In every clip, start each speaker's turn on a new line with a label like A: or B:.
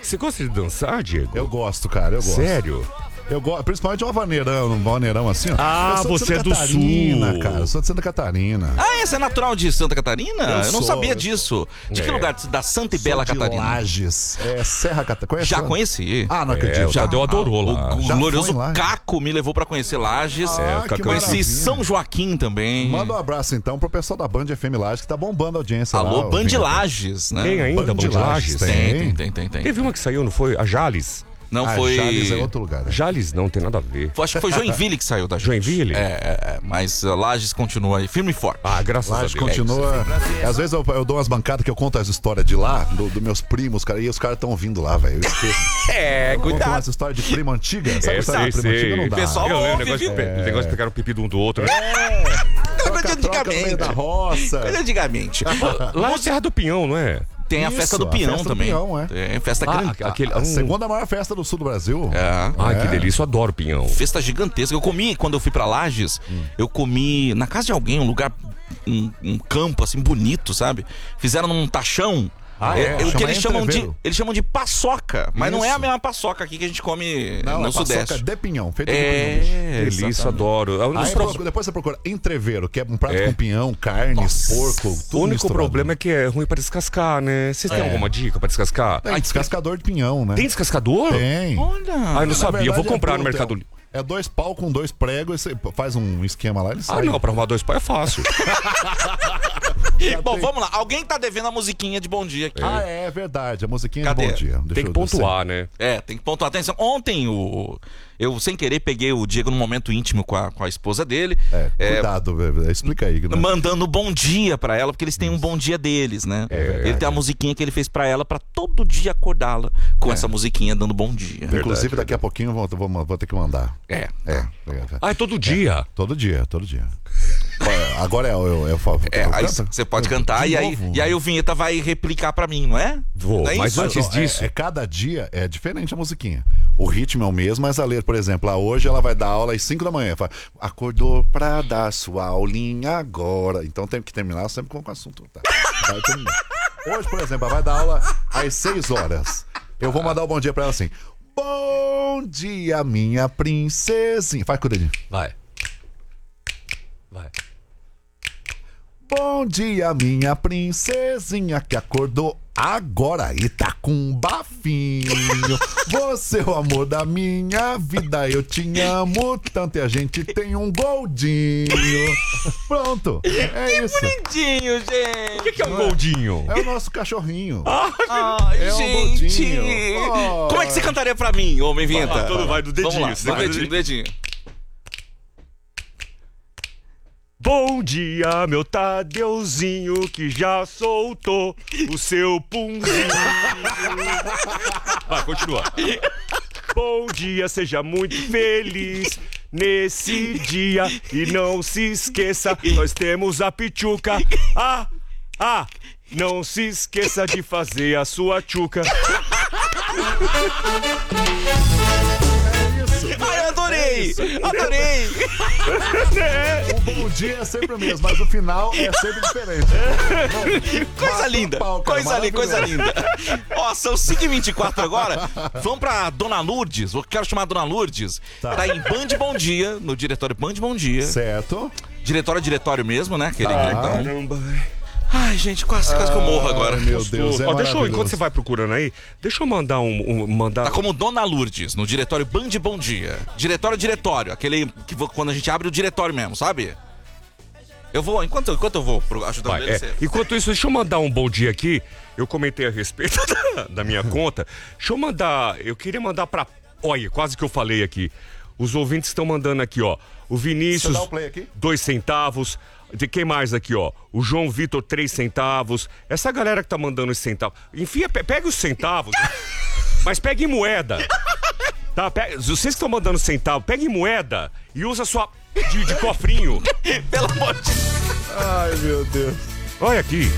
A: você gosta de dançar, Diego?
B: Eu gosto, cara, eu gosto.
A: Sério?
B: Eu gosto, principalmente um vaneirão assim, ó.
A: Ah, você é do sul.
B: Cara, eu sou de Santa Catarina.
C: Ah, você é natural de Santa Catarina? Eu não sabia disso. De que
A: É.
C: lugar? Da Santa e Bela
B: Sou de
C: Catarina?
B: Lages. É Serra Catarina. Conhece?
C: Já conheci.
B: Ah, não acredito.
A: O Tadeu adorou lá.
C: O
B: Já
C: glorioso
B: foi lá?
C: Caco me levou pra conhecer Lages.
B: Que
C: Conheci
B: maravilha.
C: São Joaquim também.
B: Manda um abraço então pro pessoal da Band FM Lages, que tá bombando a audiência lá.
C: Alô, Band
B: Vinheta.
C: Lages, né?
A: Tem ainda,
B: Band
A: Band Lages?
B: Lages,
C: Tem.
A: Teve uma que saiu, não foi? A Jales.
C: Não
B: Ah,
C: foi.
B: Jales é outro lugar. Né?
A: Jales não tem nada a ver.
C: Acho que foi Joinville que saiu da gente.
A: Joinville?
C: Mas Lages continua aí, firme e forte.
A: Ah, graças
B: Lages
A: a Deus.
B: continua. Às vezes eu dou umas bancadas que eu conto as histórias de lá, dos meus primos, cara, e os caras estão ouvindo lá, velho. Eu esqueço.
C: É,
B: Conto
C: cuidado.
B: umas histórias de prima antiga. Sabe
A: É,
B: história de prima
A: sei.
B: antiga? Não dá.
C: Pessoal,
A: Eu lembro,
C: ouve,
A: negócio,
C: viu?
A: de, negócio de pegar o pipi de um do outro, né?
B: Troca no meio da roça.
C: Coisa antigamente.
A: Lá é Serra do Pinhão, não é?
C: Tem a
B: Isso,
C: festa do
B: a
C: Pinhão
B: festa do
C: também.
B: Pinhão, é.
C: Tem festa grande.
A: Aquele,
B: A segunda maior festa do sul do Brasil.
A: Ai, que delícia, eu adoro Pinhão.
C: Festa gigantesca. Eu comi, quando eu fui pra Lages, eu comi na casa de alguém, um lugar, um campo assim bonito, sabe? Fizeram num tachão. O que eles chamam de paçoca, mas não é a
B: Isso.
C: mesma paçoca aqui que a gente come
B: Não,
C: no
B: é
C: Sudeste.
B: paçoca de pinhão, feita de pinhão.
A: Delícia, adoro.
B: Aí depois você procura entreveiro, que é um prato com pinhão, carnes, porco, tudo
A: O único
B: misturado.
A: problema é que é ruim pra descascar, né? Vocês têm alguma dica pra descascar?
B: Tem descascador de pinhão, né?
A: Tem descascador?
B: Tem.
C: Olha.
A: Ah, eu não sabia. Eu vou
B: verdade,
A: comprar no
B: pronto,
A: Mercado Livre.
B: É 2 pau com 2 pregos, e você faz um esquema lá, ele sai.
A: Ah, não, pra arrumar 2 pau é fácil.
C: Bom, vamos lá. Alguém tá devendo a musiquinha de bom dia aqui.
B: Ah, é verdade, a musiquinha
C: Cadê?
B: de bom dia.
A: Tem que pontuar, né?
C: Tem que pontuar atenção. Ontem eu, sem querer, peguei o Diego num momento íntimo com a esposa dele.
B: Cuidado, explica aí. Né?
C: Mandando bom dia pra ela, porque eles têm um bom dia deles, né? Ele tem a musiquinha que ele fez pra ela pra todo dia acordá-la com essa musiquinha dando bom dia.
B: Inclusive, daqui a pouquinho eu vou ter que mandar.
A: Ah, é todo dia?
B: Todo dia. Agora eu falo.
C: Aí você pode cantar e aí o Vinheta vai replicar pra mim, não é?
A: Vou,
C: Não é
A: mas
C: isso?
A: antes disso...
B: Cada dia é diferente a musiquinha. O ritmo é o mesmo, mas a letra, por exemplo, hoje ela vai dar aula às 5 da manhã. Fala, acordou pra dar sua aulinha agora. Então tem que terminar sempre com o assunto. Tá? Vai terminar. Hoje, por exemplo, ela vai dar aula às 6 horas. Eu vou mandar um bom dia pra ela assim. Bom dia, minha princesinha. Faz com o dedinho.
A: Vai.
B: Bom dia, minha princesinha que acordou agora e tá com um bafinho. Você é o amor da minha vida, eu te amo tanto e a gente tem um goldinho. Pronto, é isso.
C: Bonitinho, gente.
A: O que é um goldinho?
B: É o nosso cachorrinho.
C: Ai,
B: É um
C: gente.
B: goldinho. Oh.
C: Como é que você cantaria pra mim, Homem Vinheta?
A: Tudo vai do dedinho.
C: Vamos lá,
A: Vai.
C: dedinho.
A: Bom dia, meu Tadeuzinho, que já soltou o seu punzinho. Vai, continua. Bom dia, seja muito feliz nesse dia. E não se esqueça, nós temos a pichuca. Não se esqueça de fazer a sua tchuca.
C: Ai, adorei! Adorei!
B: O bom dia é sempre o mesmo, mas o final é sempre diferente.
C: Coisa linda! Coisa linda! Ó, são 5h24 agora. Vamos pra Dona Lourdes. Eu quero chamar a Dona Lourdes. Tá em Band Bom Dia, no diretório Band Bom Dia.
B: Certo.
C: Diretório mesmo, né? Aquele gritão.
A: Caramba.
C: Ai, gente, quase que eu morro agora.
B: Meu Deus,
A: Ó, deixa eu,
B: maravilhoso.
A: enquanto você vai procurando aí, deixa eu mandar mandar.
C: Tá como Dona Lourdes, no diretório Band Bom Dia. Diretório. Aquele que quando a gente abre o diretório mesmo, sabe? Eu vou, enquanto eu vou ajudando
A: Vai,
C: ele, você...
A: Enquanto isso, deixa eu mandar um bom dia aqui. Eu comentei a respeito da minha conta. Eu queria mandar pra... Olha, quase que eu falei aqui. Os ouvintes estão mandando aqui, ó. O Vinícius,
B: Você dá o play aqui?
A: 2 centavos. De quem mais aqui, ó? O João Vitor, 3 centavos. Essa galera que tá mandando os centavos. Enfim, pega os centavos, mas pega em moeda. Tá? Vocês que estão mandando centavo, pega em moeda e usa sua de cofrinho.
C: Pelo amor de Deus.
B: Ai, meu Deus.
A: Olha aqui.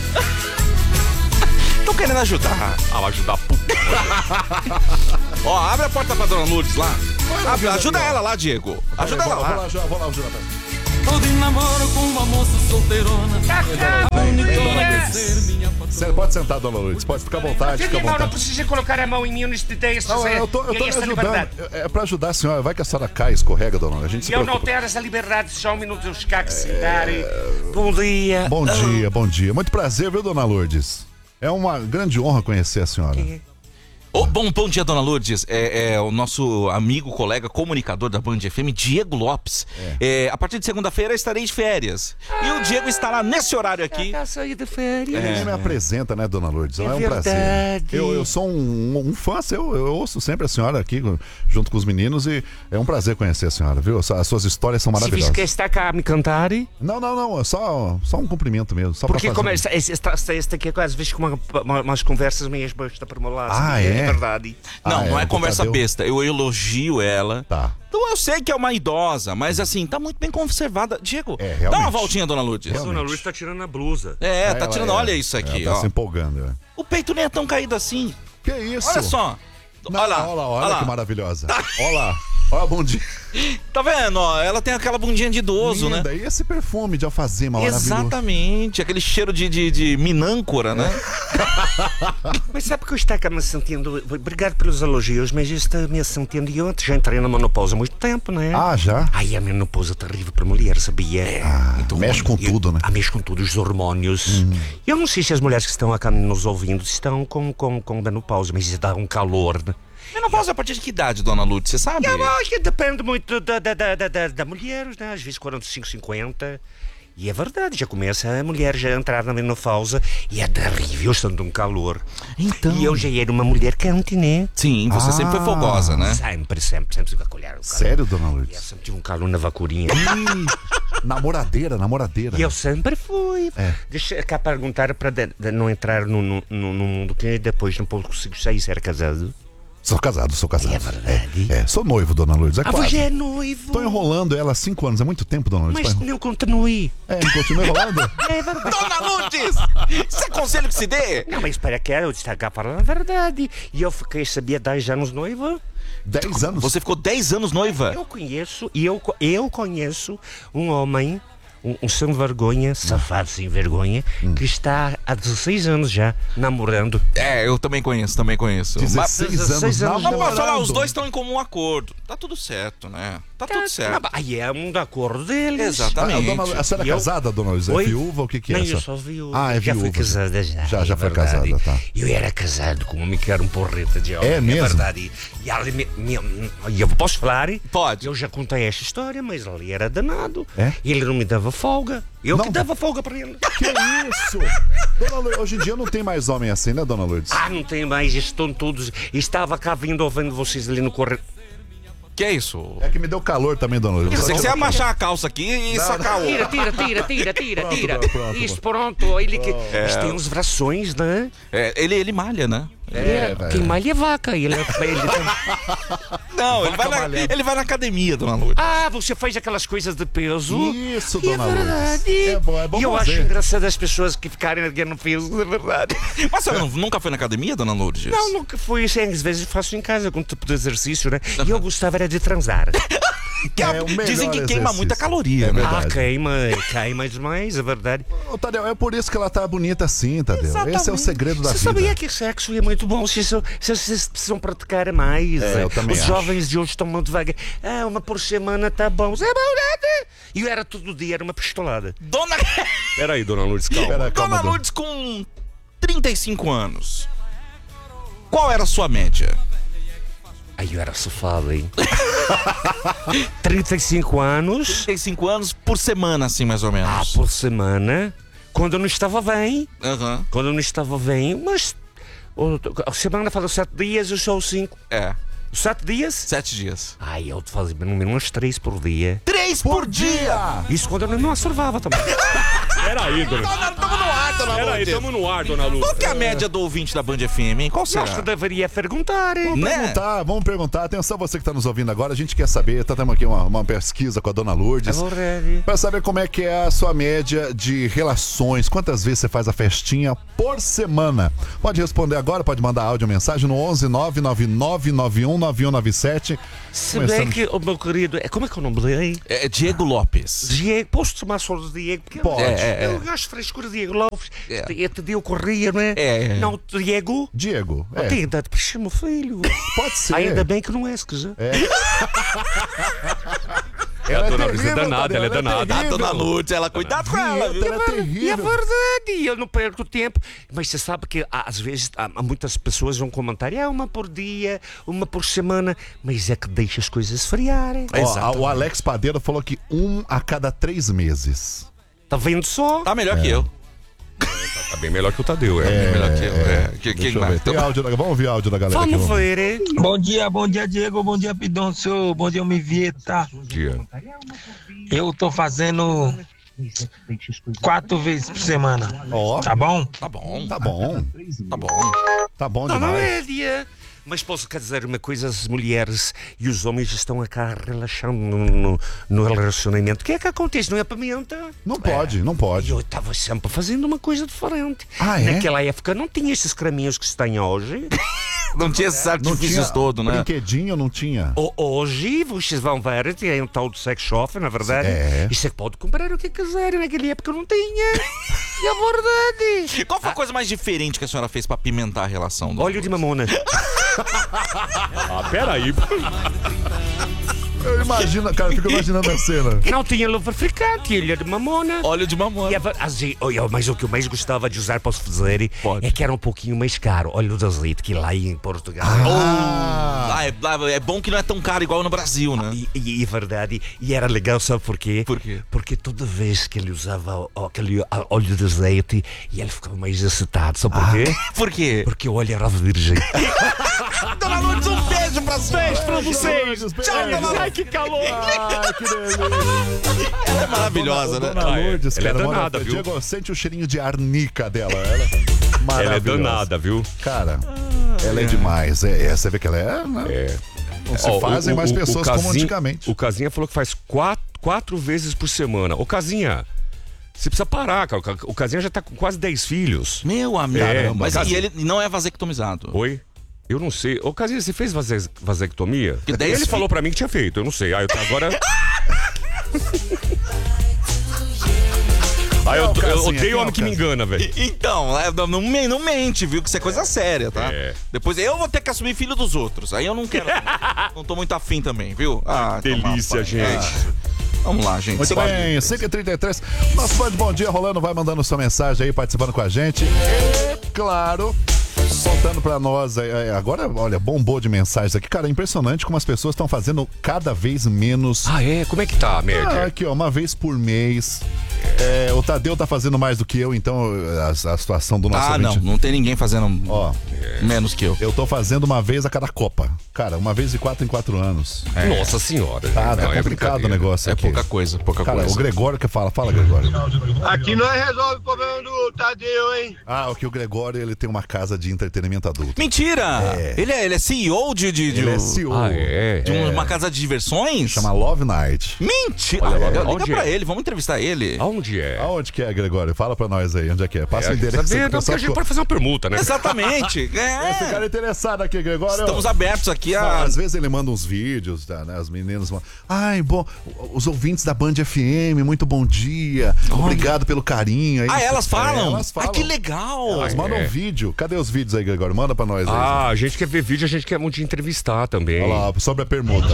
C: Tô querendo ajudar.
A: Vai ajudar a puta.
C: Ó, abre a porta pra Dona Lourdes lá. Ajuda ela lá, Diego. Ajuda ela lá.
B: Vou lá ajudar.
D: Tô de namoro com uma moça solteirona. Bonitona quer ser minha parceira.
B: Você pode sentar, dona Lourdes. Pode ficar à vontade, fica à
D: Não
B: vontade.
D: precisa colocar a mão em mim neste texto.
B: Não, eu tô lhe ajudando. É pra ajudar a senhora. Vai que a senhora cai, escorrega, dona Lourdes. A gente se
D: Eu não
B: preocupa.
D: tenho essa liberdade, só um minuto eu ficar que se dar. Bom dia.
B: Bom dia, bom dia. Muito prazer, viu, dona Lourdes? É uma grande honra conhecer a senhora.
C: Bom dia, dona Lourdes. É o nosso amigo, colega, comunicador da Band FM, Diego Lopes. A partir de segunda-feira estarei de férias. E o Diego estará nesse horário aqui.
D: Já saí de férias.
B: Ninguém me apresenta, né, dona Lourdes? É um
D: verdade.
B: prazer. Eu sou um fã seu, eu ouço sempre a senhora aqui junto com os meninos e é um prazer conhecer a senhora, viu? As suas histórias são
D: Se
B: maravilhosas.
D: você está cá a me cantar,
B: Não, é só um cumprimento mesmo. Só
D: porque
B: pra fazer.
D: como esta aqui às vezes com umas conversas meias besta para o meu lado.
B: Ah, é?
D: É verdade.
C: Não é
B: o
C: conversa
B: Tadeu?
C: besta. Eu elogio ela.
B: Tá.
C: Então eu sei que é uma idosa, mas assim, tá muito bem conservada. Diego, dá
B: realmente.
C: uma voltinha, dona Lourdes.
B: Realmente.
A: Dona Lourdes tá tirando a blusa.
C: Tá
B: Ela
C: tirando. Olha isso aqui,
B: Ela tá
C: ó.
B: se empolgando.
C: O peito nem é tão caído assim.
B: Que isso?
C: Olha só.
B: Não, olha que maravilhosa. Olha lá. Olha, bom dia.
C: Tá vendo? Ó, ela tem aquela bundinha de idoso, né?
B: Linda. E esse perfume de alfazema maravilhoso?
C: Exatamente, aquele cheiro de minâncora, né?
D: Mas sabe que eu estou cá me sentindo. Obrigado pelos elogios, mas eu estou me sentindo. E eu já entrei na menopausa há muito tempo, né?
B: Ah, já?
D: Ai, a menopausa é terrível para mulher, sabia?
B: Mexe com tudo, né?
D: Mexe com tudo, os hormônios. Eu não sei se as mulheres que estão aqui nos ouvindo estão com menopausa, mas isso dá um calor, né?
C: Menopausa a partir de que idade, dona Lourdes? Você sabe?
D: Eu acho que depende muito da mulher, né? Às vezes 45, 50. E é verdade, já começa a mulher já a entrar na menopausa e é terrível, estando um calor.
C: Então.
D: E eu já era uma mulher quente, né?
C: Sim, você sempre foi fogosa, né?
D: Sempre tive a colher. O calor.
B: Sério, dona
D: Eu
B: Lourdes?
D: sempre tive um calor na vacurinha.
B: Namoradeira.
D: E eu sempre fui. Deixa cá perguntar para não entrar no mundo que depois não consigo sair. Você era casado?
B: Sou casado.
D: É verdade.
B: Sou noivo, dona Lourdes. É claro.
D: Você é noivo.
B: Tô enrolando ela há 5 anos. É muito tempo, dona Lourdes.
D: Mas não continue.
B: Continua enrolando?
D: É verdade.
C: Dona Lourdes! Isso é conselho que se dê?
D: Não, mas espera que eu estou cá falando a verdade. E eu fiquei, sabia, 10 anos noiva.
B: 10 anos?
C: Você ficou 10 anos noiva?
D: Eu conheço um homem, um sem vergonha, safado sem vergonha, que está há 16 anos já namorando.
C: Eu também conheço.
B: 16 anos
D: 16 anos.
C: Mas pode falar,
B: namorando.
C: os dois estão em comum acordo. Tá tudo certo, né? Tá tudo certo.
D: Aí é um acordo deles.
C: Exatamente.
B: A senhora é
D: E eu-
B: casada, dona Lourdes? É
D: Oi?
B: viúva? O que é
D: Não,
B: essa?
D: eu só viúva.
B: Ah, é
D: já fui
B: viúva.
D: casada já.
B: Já
D: é
B: foi
D: verdade.
B: casada, tá.
D: Eu era casado com um homem que era um porreta de homem.
B: É mesmo?
D: verdade. E ela e eu posso falar?
C: Pode.
D: Eu já contei esta história, mas ali era danado.
B: É?
D: E ele não me dava folga. Eu
B: Não?
D: que dava folga para ele.
B: Que isso? Dona Lourdes, hoje em dia não tem mais homem assim, né, dona Lourdes?
D: Ah, não tem mais, estão todos. Estava cá ouvindo vocês ali no corredor.
C: Que é isso?
B: É que me deu calor também, dona Lourdes.
C: Eu sei que você ia abaixar a calça aqui e sacar o...
D: Tira.
B: Pronto.
D: Isso, pronto. Ele que. Eles têm uns vrações, né?
C: Ele malha, né?
B: velho.
D: Quem malha é vaca. Ele
C: Não, ele vai na academia, dona Lourdes.
D: Ah, você faz aquelas coisas de peso.
B: Isso,
D: E
B: dona
D: é verdade.
B: Lourdes. É bom
D: E eu
B: fazer.
D: acho engraçado as pessoas que ficarem erguendo peso, é verdade.
C: Mas você nunca foi na academia, dona Lourdes?
D: Não, nunca fui. Assim, às vezes eu faço em casa algum tipo de exercício, né? E eu gostava era de transar.
B: É o melhor
C: Dizem que queima
B: exercício.
C: muita caloria,
B: É
C: né?
B: verdade.
D: Queima demais, é verdade.
B: Ô, Tadeu, é por isso que ela tá bonita assim, Tadeu. Esse é o segredo da
D: Você
B: vida.
D: sabia que sexo é muito bom? Vocês precisam praticar mais.
B: Eu também
D: Os
B: acho.
D: jovens de hoje estão muito devagar. Uma por semana tá bom. É bom, né? E eu era todo dia, era uma pistolada.
C: Dona
A: Peraí, dona Lourdes, calma.
B: Pera, calma,
C: Dona Lourdes com 35 anos. Qual era a sua média?
D: Aí eu era safado, hein? 35 anos
C: 35 anos por semana, assim, mais ou menos.
D: por semana. Quando eu não estava bem.
C: Aham.
D: Quando eu não estava bem. Mas a semana faz 7 dias, eu sou 5.
C: É,
D: 7 dias?
C: 7 dias.
D: Ai, eu fazia no mínimo uns 3 por dia.
C: 3 por dia!
D: Isso quando eu não observava também.
A: Peraí, dona Lourdes.
C: Tamo no ar, dona
A: Peraí,
C: Lourdes.
A: tamo no ar, dona Lourdes.
C: Qual que é a média do ouvinte da Band FM, hein? Qual será?
D: Acho que deveria perguntar, hein?
C: Né?
B: Vamos perguntar. Atenção, você que está nos ouvindo agora. A gente quer saber, temos aqui uma pesquisa com a dona Lourdes. Para saber como é que é a sua média de relações. Quantas vezes você faz a festinha por semana? Pode responder agora, pode mandar áudio ou mensagem no 11 99991 9197.
D: Se bem que o meu querido. Como é que é o nome dele?
C: É Diego Lopes.
D: Diego. Posso tomar só de Diego? Porque
B: Pode.
D: Eu gosto de frescura, Diego Lopes. Te deu corria, não é? Não, Diego?
B: Diego.
D: Tem idade para ser meu filho.
B: Pode ser.
D: Ainda bem que não é, se quiser.
A: A dona Lourdes é danada, ela é danada.
C: A dona Lourdes, ela, cuidado com ela, viu?
B: Ela é terrível.
D: E é verdade, eu não perco tempo. Mas você sabe que às vezes há muitas pessoas vão comentar, uma por dia, uma por semana, mas é que deixa as coisas esfriarem.
B: Ó, o Alex Padeiro falou que 1 a cada 3 meses.
D: Tá vendo só?
C: Tá melhor que eu.
A: Tá bem melhor que o Tadeu,
C: Bem melhor que eu.
B: Deixa eu ver. Tem áudio, vamos ouvir áudio da galera
D: Vamos
B: aqui.
D: ver, hein?
E: Bom dia, Diego. Bom dia, Pidoncio. Bom dia, Mivieta.
A: Dia.
E: Eu tô fazendo 4 vezes por semana.
B: Ó,
E: Tá bom?
C: Tá bom.
B: tá bom.
C: Tá bom.
B: Tá bom
D: Tá na
B: demais.
D: média. Mas posso quer dizer uma coisa, as mulheres e os homens estão cá relaxando no relacionamento. O que é que acontece? Não é pimenta?
B: Não pode, não
D: E
B: pode.
D: eu estava sempre fazendo uma coisa diferente.
B: Ah, é?
D: Naquela época não tinha esses creminhos que se tem hoje.
C: Não tinha esses
B: Não
C: artifícios
B: tinha
C: todos, né?
B: brinquedinho, não tinha.
D: Hoje vocês vão ver, tem um tal de sex shop, na verdade.
B: É.
D: E você pode comprar o que quiser. Naquela época não tinha. E é verdade.
C: Qual foi a coisa mais diferente que a senhora fez pra apimentar a relação?
D: Óleo de mamona.
A: Peraí.
B: Eu imagino, cara, eu fico imaginando a cena.
D: Não tinha lubrificante, óleo de mamona.
C: Óleo de mamona.
D: E mas o que eu mais gostava de usar, posso dizer,
C: Pode.
D: é que era um pouquinho mais caro. Óleo de azeite, que lá em Portugal.
C: É bom que não é tão caro igual no Brasil, né?
D: E é verdade. E era legal, sabe por quê?
C: Por quê?
D: Porque toda vez que ele usava aquele óleo de azeite, e ele ficava mais excitado. Sabe por quê?
C: Por quê?
D: Porque o óleo era virgem.
C: Dona Lourdes, um beijo pra vocês.
B: pra vocês.
C: Tchau, Dona Lourdes.
A: Ai, que calor.
B: Ai, que delícia.
C: Ela é maravilhosa, né?
B: Dona Lourdes,
A: Ela é
B: cara,
A: danada,
B: mano,
A: viu?
B: Diego, sente o cheirinho de arnica dela. Ela é maravilhosa.
A: Ela é danada, viu?
B: Cara, ela é demais. Você vê que ela é, né? Não se
A: Ó,
B: fazem mais pessoas como
A: Casinha-
B: antigamente.
A: O Casinha falou que faz 4 vezes por semana. Ô, Casinha, você precisa parar, cara. O Casinha já tá com quase 10 filhos.
C: Meu amigo. Mas
A: Casinha.
C: e ele não é vasectomizado.
A: Oi? Eu não sei. Ô, Casinha, você fez vasectomia?
C: Que 10
A: Ele falou pra mim que tinha feito. Eu não sei. Agora... eu
B: Casinha,
A: odeio
B: quem é
A: homem
B: o
A: que me
B: Casinha?
A: engana, velho.
C: Então, não mente, viu? Que isso é coisa séria, tá?
A: É.
C: Depois eu vou ter que assumir filho dos outros. Aí eu não quero. Não tô muito afim também, viu?
A: Delícia,
C: toma,
A: gente.
C: Vamos lá, gente.
B: Muito bem, 5h33. Nosso Band Bom Dia rolando, vai mandando sua mensagem aí, participando com a gente. E, claro, contando pra nós. Agora, olha, bombou de mensagens aqui. Cara, é impressionante como as pessoas estão fazendo cada vez menos.
A: Ah, é? Como é que tá a média?
B: Aqui, ó, uma vez por mês. O Tadeu tá fazendo mais do que eu, então a situação do nosso ouvinte-
C: não tem ninguém fazendo
B: Ó,
C: menos que eu.
B: eu tô fazendo uma vez a cada Copa. Cara, uma vez de 4 em 4 anos.
A: Nossa senhora.
B: Tá,
A: Não,
B: tá complicado o
A: brincadeira.
B: negócio
C: É
B: aqui.
C: pouca coisa.
B: Cara, o Gregório que fala. Fala, Gregório.
F: Aqui nós resolve o problema do Tadeu, hein?
B: O que o Gregório, ele tem uma casa de entretenimento adulto.
C: Mentira! Ele é CEO de
B: Ele é CEO.
A: Ah, é?
C: de uma casa de diversões?
B: Chama Love Night.
C: Mentira!
A: Olha lá,
C: Liga
A: onde
C: pra
A: é?
C: ele, vamos entrevistar ele.
A: Aonde é?
B: Aonde que é, Gregório? Fala pra nós aí, onde é que é? Passa o endereço.
A: Tá
B: que o
A: vendo? Porque
B: pessoal
A: a gente
B: ficou-
A: pode fazer uma permuta, né?
C: Exatamente.
B: Esse cara é interessado aqui, Gregório.
C: Estamos abertos aqui
B: Não,
C: a.
B: às vezes ele manda uns vídeos, tá, né? As meninas mandam. Ai, bom, os ouvintes da Band FM, muito bom dia. Obrigado pelo carinho. Aí,
C: Elas falam?
B: Elas falam.
C: Ah, que legal!
B: Elas mandam um vídeo. Cadê os vídeos aí, Gregório? Manda pra nós aí.
A: Ah, a gente quer ver vídeo, a gente quer muito entrevistar também.
B: Olha lá, sobre a permuta.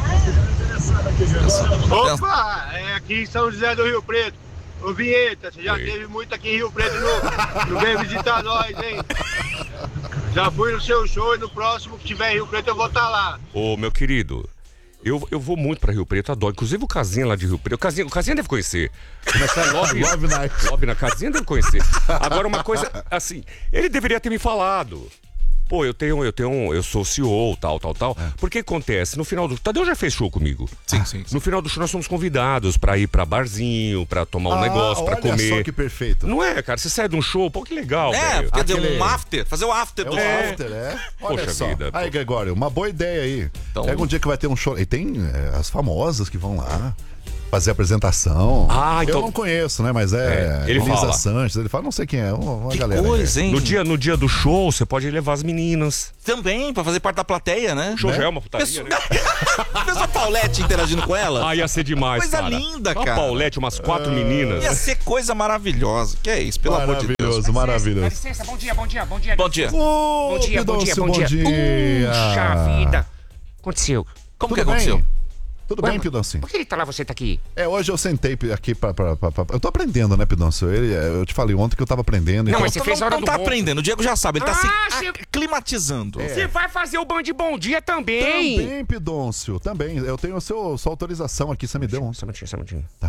F: Opa, é aqui em São José do Rio Preto. Ô Vinheta, você já
A: Oi.
F: esteve muito aqui em Rio Preto, não vem visitar nós, hein? Já fui no seu show e no próximo que tiver em Rio Preto eu vou estar lá.
A: Ô, meu querido, eu vou muito pra Rio Preto, adoro. Inclusive o Casinha lá de Rio Preto. O Casinha deve conhecer. Começar Love,
B: Love Night.
A: Love na Casinha deve conhecer. Agora, uma coisa, assim, ele deveria ter me falado. Pô, eu sou CEO, tal. Porque acontece, no final do... Tadeu já fez show comigo.
C: Sim.
A: No final do show nós somos convidados pra ir pra barzinho, pra tomar um negócio, pra
B: olha
A: comer.
B: só que perfeito.
A: Não é, cara? Você sai de um show, pô, que legal, velho.
C: Quer dizer,
B: Aquele-
C: um after. Fazer o after
B: É
C: do.
B: o after, Olha
A: Poxa
B: só.
A: vida.
B: Aí, Gregório, uma boa ideia aí.
C: Então-
B: Pega um dia que vai ter um show. E tem as famosas que vão lá. fazer apresentação.
A: Ah, então-
B: Eu não conheço, né? Mas
A: ele
B: Elisa
A: fala.
B: Sanches, ele fala, não sei quem é, uma
C: Que
B: galera.
C: coisa, hein?
A: No dia do show, você pode levar as meninas.
C: Também, pra fazer parte da plateia, né?
A: O show já é uma putaria,
C: Pessoa...
A: né?
C: Pessoa Paulette interagindo com ela.
A: Ah, ia ser demais,
C: Coisa
A: cara.
C: linda,
A: Uma
C: cara.
A: Paulette, umas 4 meninas.
C: Ia ser coisa maravilhosa. Que é isso, pelo amor de Deus.
B: Maravilhoso, maravilhoso.
D: licença, bom dia.
C: Bom dia.
B: Bom dia,
D: Bom dia. Puxa vida. Aconteceu.
C: Como que
B: Tudo
C: aconteceu?
B: bem? Tudo bem, Pidoncinho?
D: Por que ele tá lá, você tá aqui?
B: Hoje eu sentei aqui pra... Eu tô aprendendo, né, Pidoncio? Eu te falei ontem que eu tava aprendendo.
D: Não,
B: então...
D: mas você fez a hora
C: não
D: do
C: tá
D: bom.
C: aprendendo, o Diego já sabe, ele tá
D: Ah,
C: se climatizando.
D: Você vai fazer o Band Bom Dia também.
B: Também, Pidoncio, também. Eu tenho sua autorização aqui, você me deu ontem.
D: Só um minutinho.